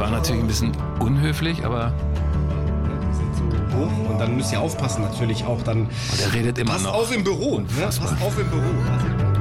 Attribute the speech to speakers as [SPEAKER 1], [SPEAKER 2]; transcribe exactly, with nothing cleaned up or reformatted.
[SPEAKER 1] war natürlich ein bisschen unhöflich, aber...
[SPEAKER 2] Die sind so hoch und dann müsst ihr aufpassen natürlich auch dann.
[SPEAKER 1] Und er redet immer
[SPEAKER 2] Passt
[SPEAKER 1] noch.
[SPEAKER 2] auf im Büro. Ne? Passt auf im Büro.